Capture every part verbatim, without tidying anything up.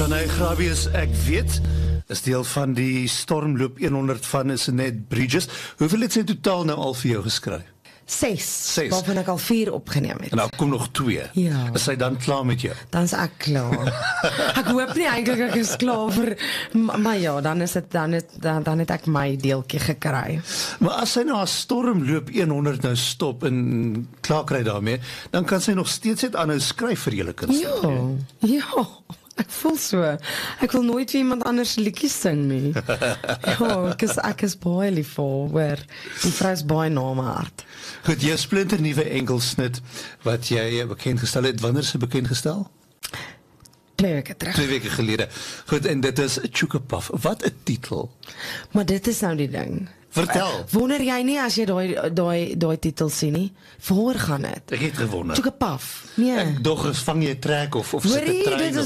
Shanae Grabie is, ek weet, is deel van die Stormloop honderd van Annette Bridges. Hoeveel het sy totaal nou al vir jou geskryf? Ses, Ses. waarvan ek al vier opgeneem het. En nou kom nog twee. Ja. Is sy dan klaar met jou? Dan is ek klaar. Ek hoop nie eintlik ek is klaar vir, maar, maar ja, dan is het, dan het, dan, dan het ek my deeltjie gekry. Maar as sy nou haar Stormloop honderd nou stop en klaar kry daarmee, dan kan sy nog steeds het aanhou skryf vir julle kunstenaars. Ja, ja. Ek voel so, ek wil nooit vir iemand anders liedjies sing nie. Ja, ek is, ek is baie lief vir, hoor, die vrou is baie na my hart. Goed, jou splinter nuwe enkelsnit, wat jy bekendgestel het, wanneer is sy bekendgestel? Twee weke terug. Twee weke gelede. Goed, en dit is Chukapaf, wat 'n titel. Maar dit is nou die ding. Vertel. Wonder jy nie as jy daai daai daai titel sien nie? Voor gaan dit. Ek het gewonder. Chukapaf. Nee. Ek dog is vang jy trek of of sit 'n Hoorie, trein. dit is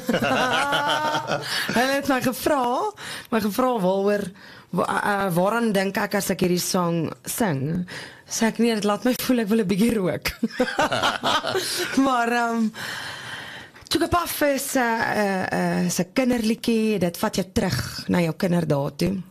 Hulle het my gevra, my gevra waaroor wa, uh, waaraan dink ek as ek hierdie song sing? Sê ek nee, dit laat my voel ek wil 'n bietjie rook. Maar ehm um, Chukapaf is 'n uh, uh, uh, 'n kinderliedjie, dit vat jou terug na jou kinderdae toe.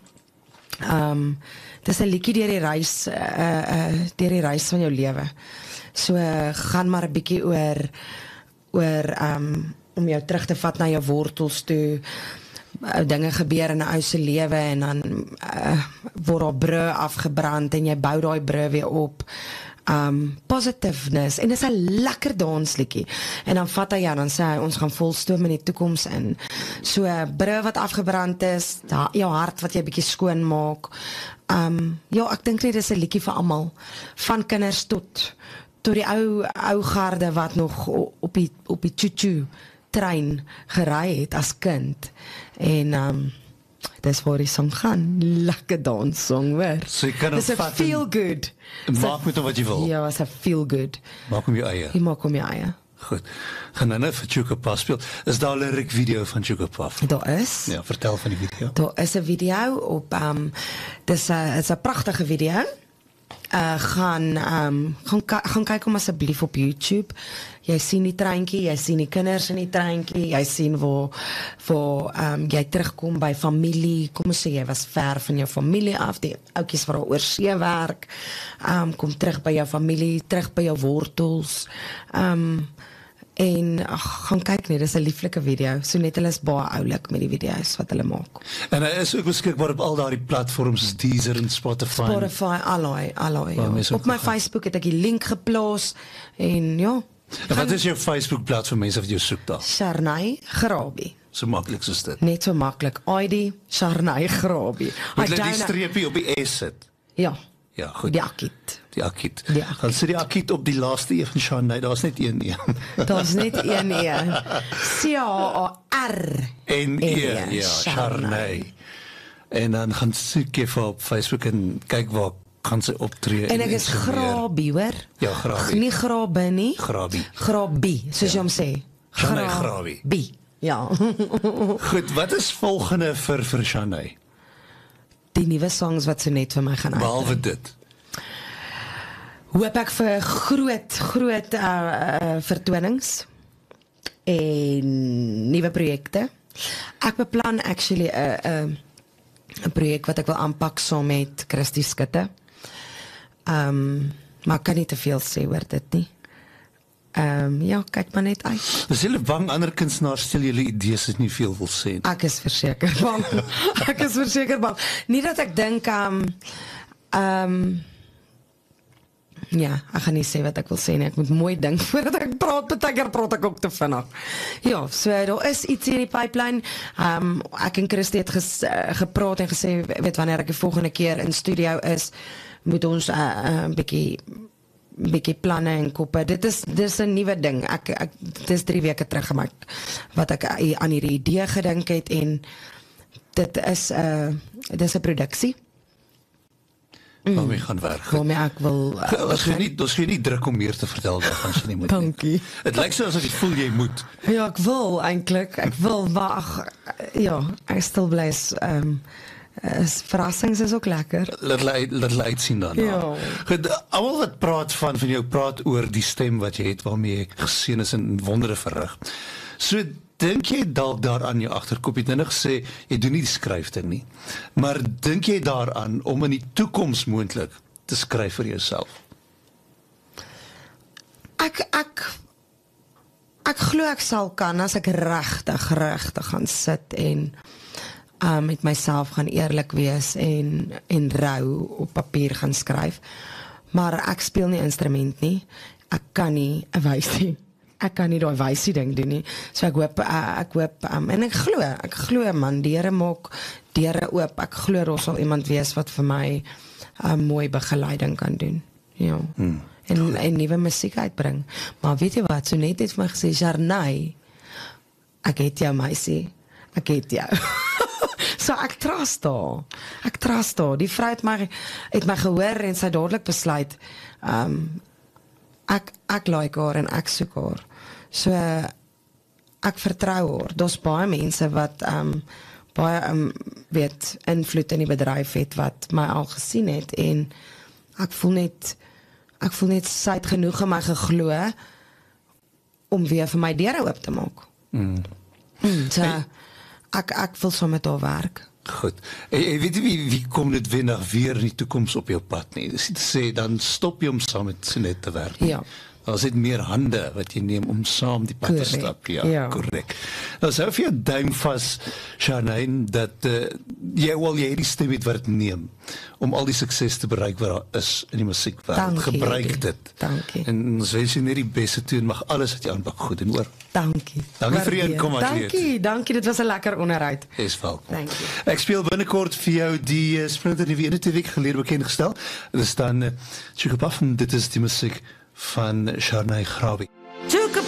Um, dit is 'n liedjie deur die reis, uh, uh, deur die reis van jou lewe. So, uh, gaan maar 'n bietjie oor, oor, um, om jou terug te vat na jou wortels toe, uh, dinge gebeur in 'n ou se lewe, en dan uh, word daar brûe afgebrand, en jy bou daai brûe weer op. Um, positiveness, en dit is 'n lekker dansliedjie, en dan vat hy jou, dan sê hy, ons gaan volstoom in die toekoms in, so, uh, brûe wat afgebrand is, da, jou hart wat jy bietjie skoon maak, um, ja, ek dink nie, dit is 'n liedjie vir almal, van kinders tot, tot die ou, ou garde wat nog op die, op die choo-choo trein geraai het as kind, en, um, dis waar die song gaan, lekker danssong, hoor. So jy kan dis hom a vat feel en- good. Maak met hom wat jy wil. Ja, is a feel good. Maak hom jou eie. Jy maak hom jou eie. Goed. Gaan nou nou vir Chukapaf speel. Is daar 'n lyric video van Chukapaf? Daar is. Ja, vertel van die video. Daar is 'n video op, um, dis 'n is 'n pragtige video. Uh, gaan, um, gaan, gaan kyk hom asseblief op YouTube. Jy sien die treintjie, jy sien die kinders in die treintjie, jy sien waar, waar um, jy terugkom by familie, kom ons sê jy was ver van jou familie af, die oukies wat daar oor see werk, um, kom terug by jou familie, terug by jou wortels, um, en ach, gaan kyk nie, dis 'n lieflike video, so net hulle is baie oulik met die video's wat hulle maak. En hy is ook beskikbaar op al daardie platforms, soos Deezer en Spotify. Spotify, alloy, alloy, Waar ja. mense ook Op my gaan. Facebook het ek die link geplaas, en ja, En wat is jou Facebookblad vir mense wat jou soek daar? Shanae Grabie. So maklik soos dit. Net so maklik, I D, Shanae Grabie. Moet I jy die don't- streepie op die S sit? Ja, Ja, goed. die akkiet. Die akiet. Die akiet. Gaan sit die akiet op die laaste een van Shanae, daar is net een een. Daar is net een e. C H A R En E, ja, Shanae. En dan gaan soek jy vir op Facebook en kyk waar gaan sy optree. En ek is Grabie, hoor? Ja, Grabie. Nie Grabie nie. Grabie. Grabie, soos jy hom sê. Shanae Grabie. Grabie, ja. Goed, wat is volgende vir, vir Shanae? Die nuwe songs wat so net vir my gaan uit. Behalwe dit. Hoop ek vir groot, groot uh, uh, vertonings en nuwe projekte. Ek beplan actually 'n uh, 'n uh, projek wat ek wil aanpak saam met Christie Skutte. Um, maar ek kan nie te veel sê oor dit nie. Um, ja, kyk maar net uit. Is julle bang ander kunstenaars stel julle idees as nie veel wil sê nie? Ek is verseker bang. Ek is verseker bang. Nie dat ek dink, um, um, ja, ek gaan nie sê wat ek wil sê nie, ek moet mooi dink voordat ek praat, betekker praat ek ook te vinnig. Ja, so daar is iets in die pipeline, um, ek en Christie het ges, uh, gepraat en gesê, weet wanneer ek die volgende keer in studio is, moet ons 'n uh, uh, bietjie bietjie planne en koppe, dit is, dit is 'n nuwe ding, ek, ek, dit is drie weke terug gemaak, wat ek aan hierdie idee gedink het, en dit is 'n uh, dit is 'n produksie, waarmee gaan werk. waarmee ek wil uh, Ons gee nie, ons gee nie druk om meer te vertel daarvan, as jy nie moet. Dankie. Het lyk so asof jy voel jy moet. Ja, ek wil eintlik, ek wil, maar ag, ja, ek stil bly is, um, is, verrassings is ook lekker. Laat hulle uit- laat hulle uitsien daarna. Ja. Goed, almal wat praat van, van jou praat oor die stem wat jy het, waarmee jy geseën is en wondere verrig. So, dink jy dalk daaraan jou agterkop? Jy het nou gesê jy doen nie die skryfding nie. Maar dink jy daaraan om in die toekoms moontlik te skryf vir jouself? Ek ek ek glo ek sal kan as ek regtig regtig gaan sit en um, met myself gaan eerlik wees en en rou op papier gaan skryf. Maar ek speel nie instrument nie. Ek kan nie 'n wysie. Ek kan nie daai wysie ding doen nie. So ek hoop ek hoop um, en ek glo, ek glo man, deure maak deure oop. Ek glo daar sal iemand wees wat vir my um, mooi begeleiding kan doen. Ja. Hmm. En, en nuwe musiek uitbring. Maar weet jy wat, so net het vir my gesê, Sharnay, ek het jou meisie, ek het jou. So ek trust haar, ek trust haar. Die vrou het my, het my gehoor en sy dadelik besluit, um, ek, ek like haar en ek soek haar. So ek vertrou haar. Daar's baie mense wat um, baie um, weet, invloed in die bedryf het, wat my al gesien het, en ek voel net, ek voel net sy het genoeg in my geglo om weer vir my deure oop te maak. Mm. Mm, so, hey. ek, ek wil so met haar werk. Goed. En, en weet jy wie, wie kom dit weer nog weer in die toekoms op jou pad nie? Dis nie te sê, dan stop jy om saam met Sonet te werk. Ja. Daar is net meer hande wat jy neem om saam die pad Correct. te stap. Ja, Ja. korrek. Nou, sou vir jou duim vas, Sharnay, dat uh, jy wel jy die stem het wat het neem om al die sukses te bereik wat daar is in die musiekwerk. Dankie, Gebruik Eddie. dit. Dankie. En ons wens jy net die beste toe en mag alles wat jy aanpak goed doen, hoor. Dankie. Dankie vir jou Waardeer. inkom, atleet. Dankie, dankie, dit was 'n lekker onderhoud. Is welkom. Dankie. Ek speel binnekort vir jou die uh, splinter nuwe ene twee weke gelede bekendgestel. Dit is dan uh, Sugar Puff en dit is die musiek van Sharnay Grawie.